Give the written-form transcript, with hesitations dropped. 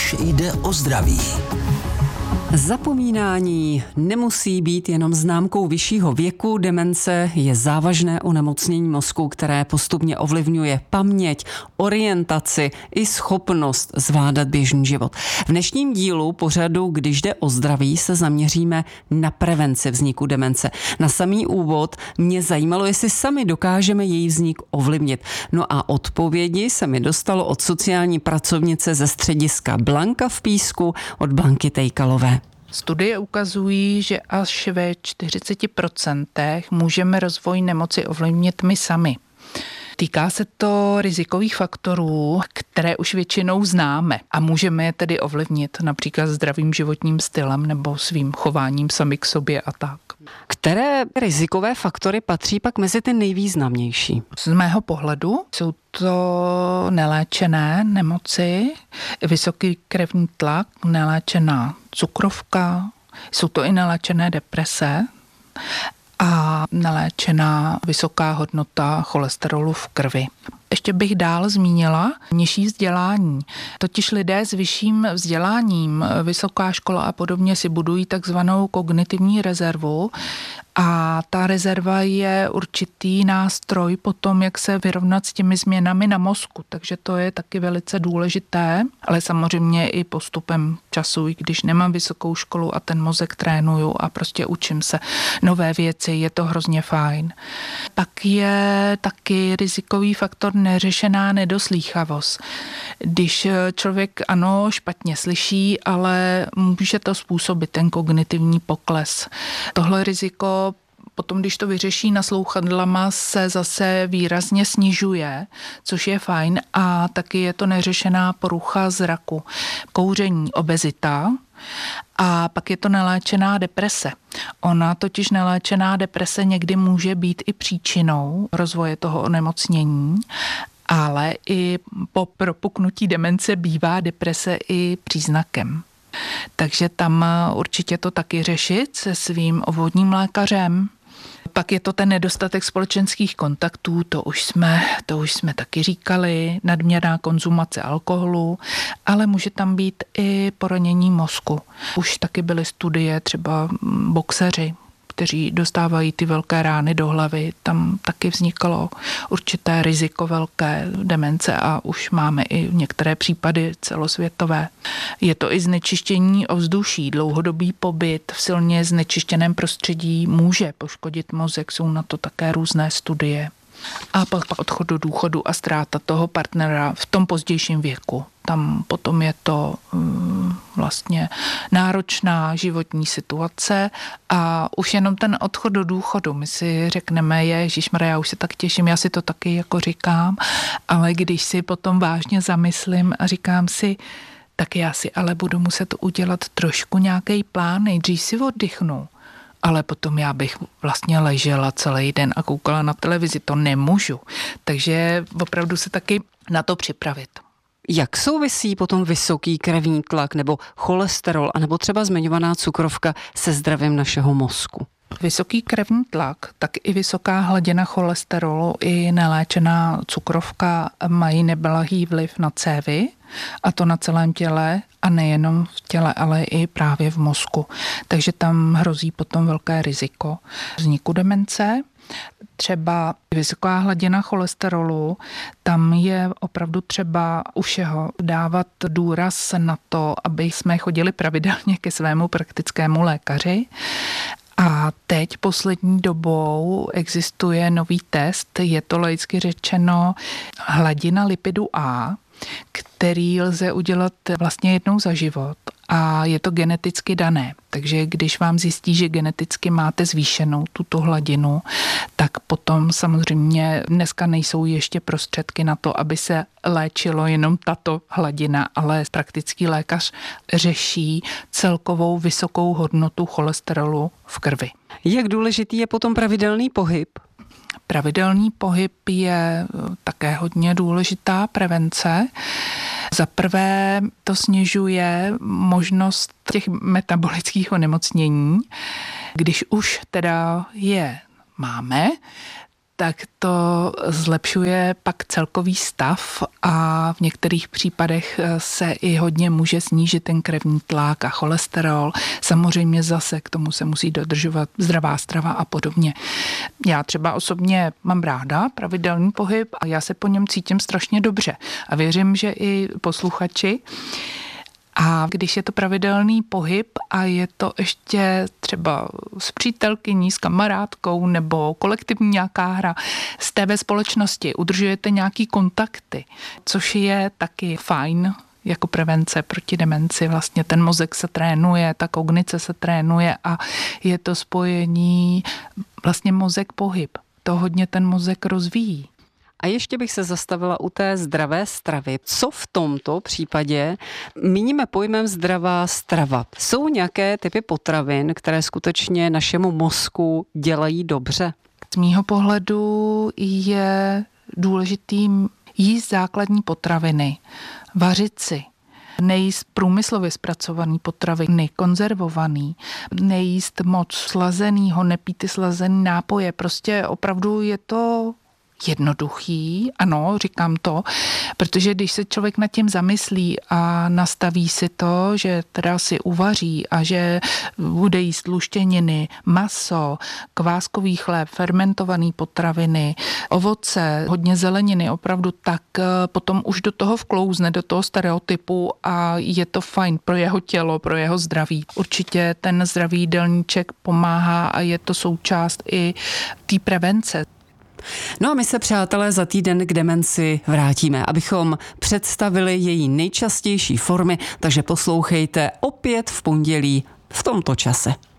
když jde o zdraví. Zapomínání nemusí být jenom známkou vyššího věku. Demence je závažné onemocnění mozku, které postupně ovlivňuje paměť, orientaci i schopnost zvládat běžný život. V dnešním dílu pořadu Když jde o zdraví se zaměříme na prevenci vzniku demence. Na samý úvod mě zajímalo, jestli sami dokážeme její vznik ovlivnit. No a odpovědi se mi dostalo od sociální pracovnice ze střediska Blanka v Písku, od Blanky Tejkalové. Studie ukazují, že až ve 40% můžeme rozvoj nemoci ovlivnit my sami. Týká se to rizikových faktorů, které už většinou známe a můžeme je tedy ovlivnit například zdravým životním stylem nebo svým chováním sami k sobě a tak. Které rizikové faktory patří pak mezi ty nejvýznamnější? Z mého pohledu jsou to neléčené nemoci, vysoký krevní tlak, neléčená cukrovka, jsou to i neléčené deprese a neléčená vysoká hodnota cholesterolu v krvi. Ještě bych dál zmínila nižší vzdělání. Totiž lidé s vyšším vzděláním, vysoká škola a podobně si budují takzvanou kognitivní rezervu a ta rezerva je určitý nástroj potom, jak se vyrovnat s těmi změnami na mozku. Takže to je taky velice důležité, ale samozřejmě i postupem času, i když nemám vysokou školu a ten mozek trénuju a prostě učím se nové věci, je to hrozně fajn. Pak je taky rizikový faktor neřešená nedoslýchavost. Když člověk špatně slyší, ale může to způsobit ten kognitivní pokles. Tohle riziko potom, když to vyřeší naslouchadlama, se zase výrazně snižuje, což je fajn, a taky je to neřešená porucha zraku. Kouření, obezita a pak je to neléčená deprese. Ona totiž neléčená deprese někdy může být i příčinou rozvoje toho onemocnění, ale i po propuknutí demence bývá deprese i příznakem. Takže tam určitě to taky řešit se svým obvodním lékařem. Pak je to ten nedostatek společenských kontaktů, to už jsme taky říkali, nadměrná konzumace alkoholu, ale může tam být i poranění mozku. Už taky byly studie, třeba boxeři, kteří dostávají ty velké rány do hlavy, tam taky vznikalo určité riziko velké demence a už máme i některé případy celosvětové. Je to i znečištění ovzduší, dlouhodobý pobyt v silně znečištěném prostředí může poškodit mozek, jsou na to také různé studie. A pak odchod do důchodu a ztráta toho partnera v tom pozdějším věku. Tam potom je to vlastně náročná životní situace a už jenom ten odchod do důchodu, my si řekneme, ježišmarja, já už se tak těším, já si to taky jako říkám, ale když si potom vážně zamyslím a říkám si, tak já si ale budu muset udělat trošku nějaký plán, nejdřív si oddychnu. Ale potom já bych vlastně ležela celý den a koukala na televizi. To nemůžu. Takže opravdu se taky na to připravit. Jak souvisí potom vysoký krevní tlak nebo cholesterol, anebo třeba zmiňovaná cukrovka se zdravím našeho mozku? Vysoký krevní tlak, tak i vysoká hladina cholesterolu i neléčená cukrovka mají neblahý vliv na cévy, a to na celém těle a nejenom v těle, ale i právě v mozku. Takže tam hrozí potom velké riziko vzniku demence. Třeba vysoká hladina cholesterolu, tam je opravdu třeba u všeho dávat důraz na to, aby jsme chodili pravidelně ke svému praktickému lékaři. A teď poslední dobou existuje nový test, je to laicky řečeno hladina lipidu A, který lze udělat vlastně jednou za život a je to geneticky dané. Takže když vám zjistí, že geneticky máte zvýšenou tuto hladinu, tak potom samozřejmě dneska nejsou ještě prostředky na to, aby se léčilo jenom tato hladina, ale praktický lékař řeší celkovou vysokou hodnotu cholesterolu v krvi. Jak důležitý je potom pravidelný pohyb? Pravidelný pohyb je také hodně důležitá prevence. Za prvé to snižuje možnost těch metabolických onemocnění. Když už teda je máme, tak to zlepšuje pak celkový stav a v některých případech se i hodně může snížit ten krevní tlak a cholesterol. Samozřejmě zase k tomu se musí dodržovat zdravá strava a podobně. Já třeba osobně mám ráda pravidelný pohyb a já se po něm cítím strašně dobře a věřím, že i posluchači. A když je to pravidelný pohyb a je to ještě třeba s přítelkyní, s kamarádkou nebo kolektivní nějaká hra, jste ve společnosti, udržujete nějaký kontakty, což je taky fajn jako prevence proti demenci. Vlastně ten mozek se trénuje, ta kognice se trénuje a je to spojení vlastně mozek-pohyb. To hodně ten mozek rozvíjí. A ještě bych se zastavila u té zdravé stravy. Co v tomto případě míníme pojmem zdravá strava? Jsou nějaké typy potravin, které skutečně našemu mozku dělají dobře? Z mýho pohledu je důležitý jíst základní potraviny, vařit si, nejíst průmyslově zpracovaný potraviny, konzervovaný, nejíst moc slazenýho, nepít ty slazený nápoje. Prostě opravdu je to jednoduchý, ano, říkám to, protože když se člověk nad tím zamyslí a nastaví si to, že teda si uvaří a že bude jíst luštěniny, maso, kváskový chléb, fermentovaný potraviny, ovoce, hodně zeleniny, opravdu tak potom už do toho vklouzne, do toho stereotypu a je to fajn pro jeho tělo, pro jeho zdraví. Určitě ten zdravý jídelníček pomáhá a je to součást i té prevence. No a my se, přátelé, za týden k demenci vrátíme, abychom představili její nejčastější formy, takže poslouchejte opět v pondělí v tomto čase.